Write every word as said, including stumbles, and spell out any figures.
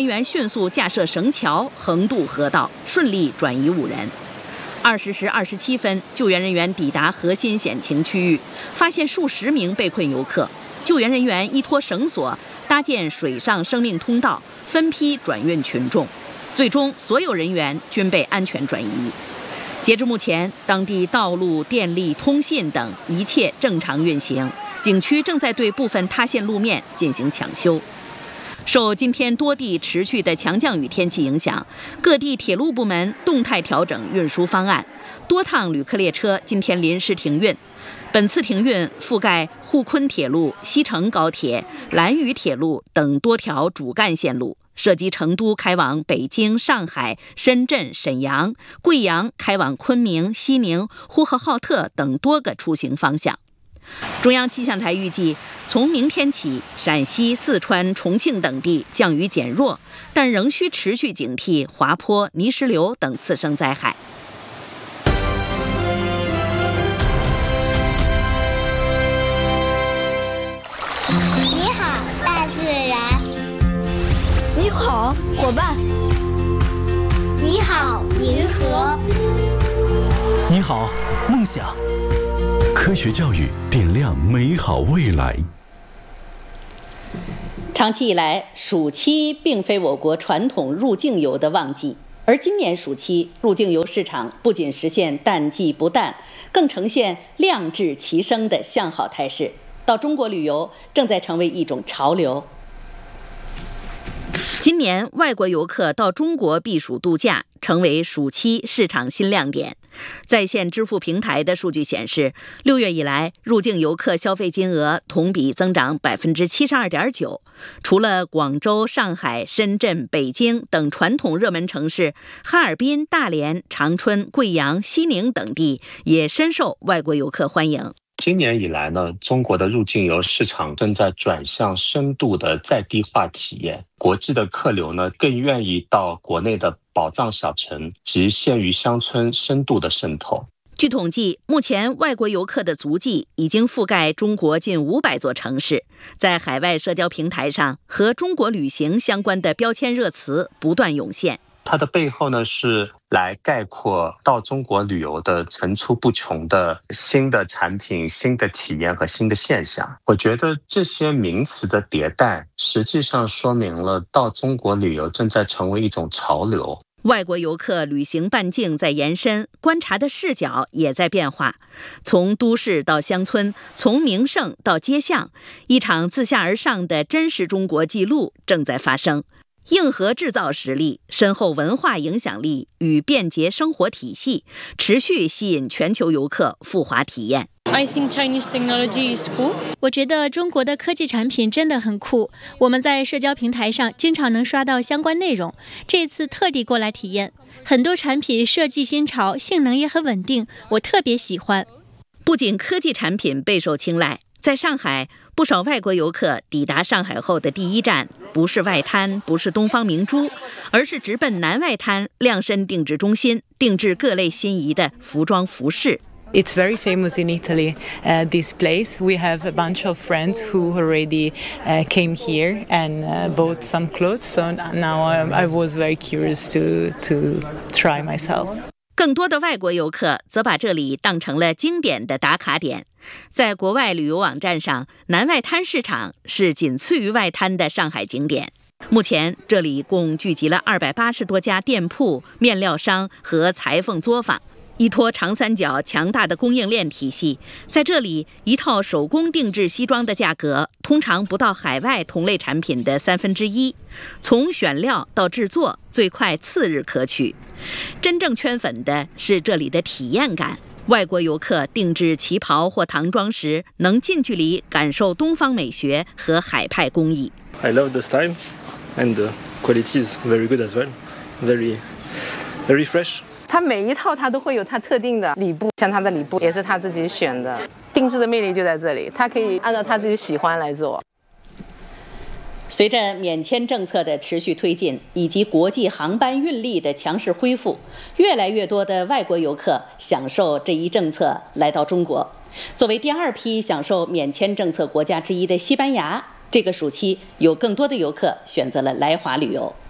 员迅速架设绳桥，横渡河道，顺利转移五人。二十时二十七分，救援人员抵达核心险情区域，发现数十名被困游客。救援人员依托绳索搭建水上生命通道，分批转运群众。最终，所有人员均被安全转移。截至目前，当地道路、电力、通信等一切正常运行。景区正在对部分塌陷路面进行抢修。受今天多地持续的强降雨天气影响，各地铁路部门动态调整运输方案，多趟旅客列车今天临时停运。本次停运覆盖沪昆铁路、西成高铁、兰渝铁路等多条主干线路，涉及成都开往北京、上海、深圳、沈阳、贵阳开往昆明、西宁、呼和浩特等多个出行方向。中央气象台预计，从明天起，陕西、四川、重庆等地降雨减弱，但仍需持续警惕滑坡、泥石流等次生灾害。 你好，大自然。 你好，伙伴。 你好，银河。 你好，梦想。 科学教育点亮美好未来。 长期以来，暑期并非我国传统入境游的旺季，而今年暑期入境游市场不仅实现淡季不淡，更呈现量质齐升的向好态势。到中国旅游正在成为一种潮流。今年外国游客到中国避暑度假成为暑期市场新亮点。在线支付平台的数据显示，六月以来入境游客消费金额同比增长百分之七十二点九。除了广州、上海、深圳、北京等传统热门城市，哈尔滨、大连、长春、贵阳、西宁等地也深受外国游客欢迎。 今年以来呢，中国的入境游市场正在转向深度的在地化体验，国际的客流呢更愿意到国内的宝藏小城及县域乡村深度的渗透。 据统计，目前外国游客的足迹已经覆盖中国近五百座城市，在海外社交平台上和中国旅行相关的标签热词不断涌现。 它的背后呢，是来概括到中国旅游的层出不穷的新的产品、新的体验和新的现象。我觉得这些名词的迭代，实际上说明了到中国旅游正在成为一种潮流。 外国游客旅行半径在延伸，观察的视角也在变化。从都市到乡村，从名胜到街巷，一场自下而上的真实中国记录正在发生。硬核制造实力、深厚文化影响力与便捷生活体系，持续吸引全球游客赴华体验。 I think Chinese technology is cool. 我觉得中国的科技产品真的很酷，我们在社交平台上经常能刷到相关内容。这次特地过来体验，很多产品设计新潮，性能也很稳定，我特别喜欢。 不仅科技产品备受青睐，在上海，不少外国游客抵达上海后的第一站不是外滩，不是东方明珠，而是直奔南外滩量身定制中心，定制各类心仪的服装服饰。 It's very famous in Italy, uh, this place. We have a bunch of friends who already uh, came here and uh, bought some clothes. So now I, I was very curious to, to try myself. 更多的外国游客则把这里当成了经典的打卡点。在国外旅游网站上，南外滩市场是仅次于外滩的上海景点。目前这里共聚集了二百八十多家店铺、面料商和裁缝作坊。依托长三角强大的供应链体系，在这里一套手工定制西装的价格通常不到海外同类产品的三分之一，从选料到制作最快次日可取。真正圈粉的是这里的体验感，外国游客定制旗袍或唐装时，能近距离感受东方美学和海派工艺。 I love the style and the quality is very good as well. Very, very fresh. 它每一套它都会有它特定的里布，像它的里布也是他自己选的，定制的魅力就在这里，它可以按照他自己喜欢来做。 随着免签政策的持续推进，以及国际航班运力的强势恢复，越来越多的外国游客享受这一政策来到中国。作为第二批享受免签政策国家之一的西班牙，这个暑期有更多的游客选择了来华旅游。